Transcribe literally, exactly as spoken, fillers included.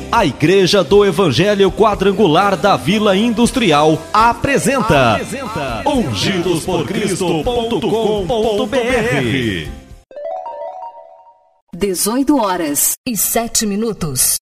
A Igreja do Evangelho Quadrangular da Vila Industrial apresenta, apresenta ungidos por cristo ponto com ponto b r. dezoito horas e sete minutos.